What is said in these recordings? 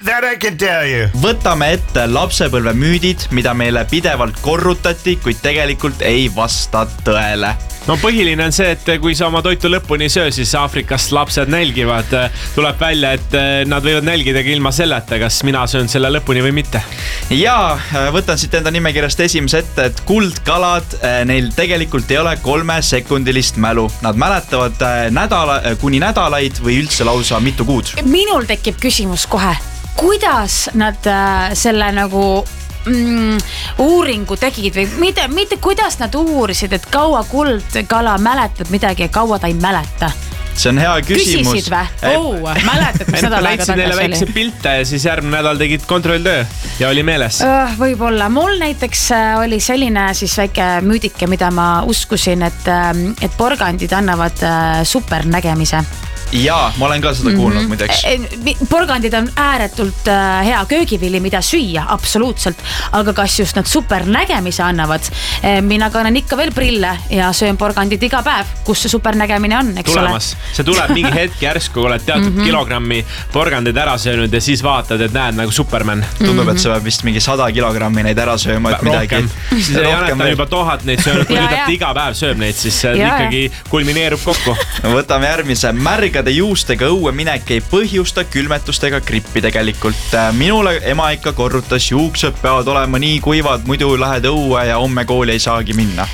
That I can tell you. Võtame ette lapsepõlve müüdid, mida meile pidevalt korrutati, kuid tegelikult ei vasta tõele. No põhiline on see, et kui sa oma toitu lõpuni söö, siis Aafrikast lapsed nälgivad. Tuleb välja, et nad võivad nälgidagi ilma selleta, kas mina söön selle lõpuni või mitte. Ja võtan siit enda nimekirjast esimese ette, et kuldkalad, neil tegelikult ei ole 3-sekundilist mälu. Nad mäletavad kuni nädalaid või üldse lausa mitu kuud. Minul tekib küsimus kohe, kuidas nad selle nagu uuringu tegid või mitte kuidas nad uurisid, et kaua kuldkala mäletab midagi ja kaua ta ei mäleta? See on hea küsimus. Küsisid või? Mäletad, mis nädal aega tagasi oli? Väikse pilte ja siis järgmine nädal tegid kontrolltöö ja oli meeles. Võib-olla. Mul näiteks oli selline siis väike müüdike, mida ma uskusin, et porgandid annavad supernägemise. Jaa, ma olen ka seda kuulnud muideks. Porgandid on ääretult hea köögivili, mida süüa, absoluutselt. Aga kas just nad supernägemise annavad? Mina kannan ikka veel prille ja söön porgandid iga päev, kus see supernägemine on, eks tulemas. Ole? See tuleb mingi hetk järsku, kui oled teatud kilogrammi porgandid ära söönud ja siis vaatad, et näed nagu Superman. Tundub, et sa peab vist mingi 100 kilogrammi neid ära sööma, et midagi. Siis ei aneta juba 1000 neid söönud, kui nüüd iga päev sööb neid, siis ikkagi kulmineerub kokku. Võtame järgmise. Märgade juustega õue minek ei põhjusta külmetust ega grippi tegelikult. Minule ema ikka korrutas, juuksed peavad olema nii kuivad, muidu lähed õue ja homme kooli ei saagi minna.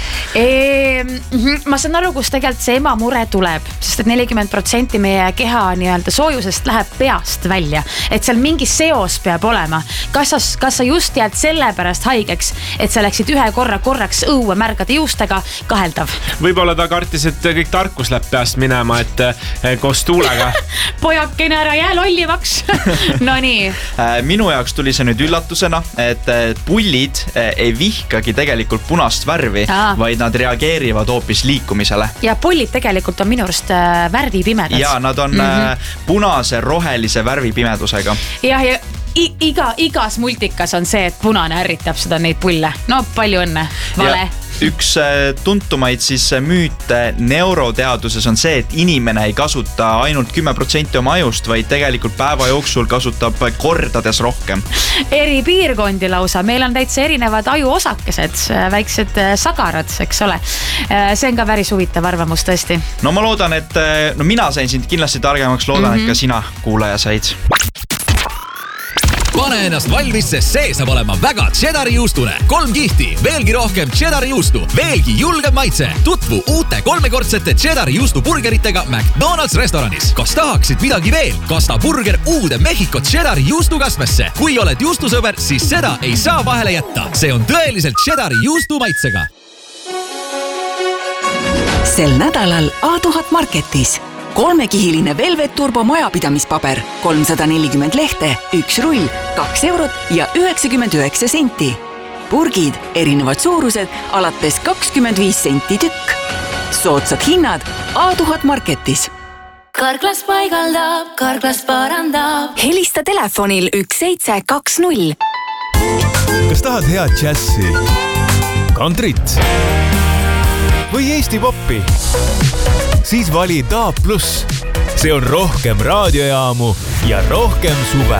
Ma saan aru, kus tegelikult see ema mure tuleb, sest et 40% meie keha nii-öelda soojusest läheb peast välja. Et seal mingi seos peab olema. Kas sa just jääd selle pärast haigeks, et sa läksid ühe korraks õue märgade juustega, kaheldav? Võib-olla ta kartis, et kõik tarkus läheb peast minema, et koos tuulega. Pojakene ära jää lollimaks. No nii. Minu jaoks tuli see nüüd üllatusena, et pullid ei vihkagi tegelikult punast värvi, vaid nad reageerivad hoopis liikumisele. Ja pullid tegelikult on minu arust värvipimedad. Ja nad on punase rohelise värvipimedusega. Ja igas multikas on see, et punane ärritab seda neid pulle. No palju õnne, vale. Üks tuntumaid siis müüte neuroteaduses on see, et inimene ei kasuta ainult 10% oma ajust, vaid tegelikult päeva jooksul kasutab kordades rohkem. Eri piirkondi lausa. Meil on täitsa erinevad ajuosakesed, väiksed sagarad, eks ole. See on ka päris huvitav arvamus tõesti. No ma loodan, et mina sain sind kindlasti targemaks, loodan, et ka sina kuulaja said. Pane ennast valmis, sest see saab olema väga cheddari juustune. 3 kihti, veelgi rohkem cheddari juustu, veelgi julgem maitse. Tutvu uute 3-kordsete cheddari juustu burgeritega McDonald's restoranis. Kas tahaksid midagi veel? Kasta burger uude Mehhiko cheddari juustu kasvesse. Kui oled juustusõber, siis seda ei saa vahele jätta. See on tõeliselt cheddari juustu maitsega. Sel nädalal A1000 Marketis. 3-kihiline Velvet Turbo majapidamispaber, 340 lehte, 1 rull, 2 eurot ja 99 senti. Purgid, erinevad suurused, alates 25 senti tükk. Soodsad hinnad A1000 Marketis. Karklas paigaldab, Karklas parandab. Helista telefonil 1720. Kas tahad head džässi, kantrit või Eesti poppi? Siis vali DAB+. See on rohkem raadiojaamu ja rohkem suve.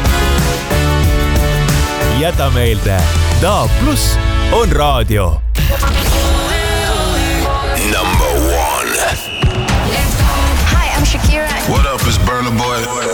Jäta meelde, DAB+ on raadio. Number 1. Hi, I'm Shakira. What up, it's Burna Boy.